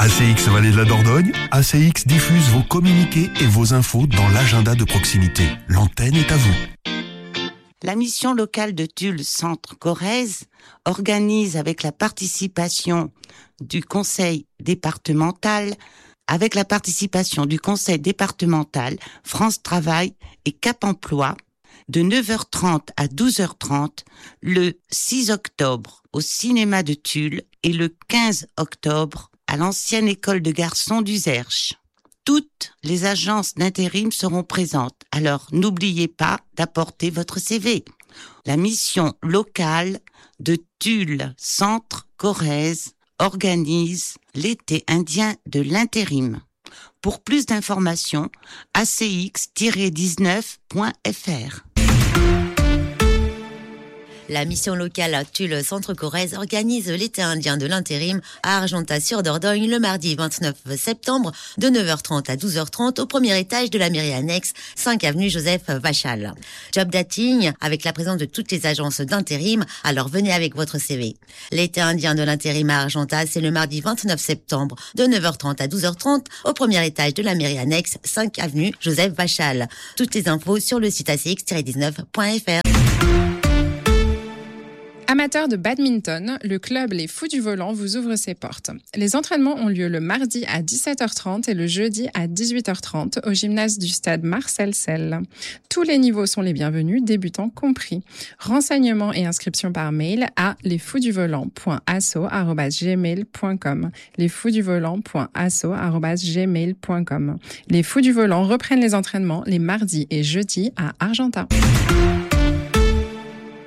ACX Vallée de la Dordogne, ACX diffuse vos communiqués et vos infos dans l'agenda de proximité. L'antenne est à vous. La mission locale de Tulle Centre-Corrèze organise avec la participation du conseil départemental, France Travail et Cap Emploi, de 9h30 à 12h30, le 6 octobre au cinéma de Tulle et le 15 octobre à l'ancienne école de garçons d'Uzerche. Toutes les agences d'intérim seront présentes, alors n'oubliez pas d'apporter votre CV. La mission locale de Tulle Centre-Corrèze organise l'été indien de l'intérim. Pour plus d'informations, acx-19.fr. La mission locale Tulle Centre-Corrèze organise l'été indien de l'intérim à Argentat-sur-Dordogne le mardi 29 septembre de 9h30 à 12h30 au premier étage de la mairie annexe 5 avenue Joseph Vachal. Job dating avec la présence de toutes les agences d'intérim, alors venez avec votre CV. L'été indien de l'intérim à Argentat, c'est le mardi 29 septembre de 9h30 à 12h30 au premier étage de la mairie annexe 5 avenue Joseph Vachal. Toutes les infos sur le site acx-19.fr. Amateurs de badminton, le club Les Fous du Volant vous ouvre ses portes. Les entraînements ont lieu le mardi à 17h30 et le jeudi à 18h30 au gymnase du stade Marcel Selle. Tous les niveaux sont les bienvenus, débutants compris. Renseignements et inscriptions par mail à lesfouxduvolant.asso@gmail.com. lesfouxduvolant.asso@gmail.com. Les Fous du Volant reprennent les entraînements les mardis et jeudis à Argentat.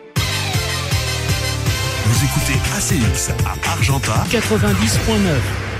Vous écoutez ACX à Argentat 90.9.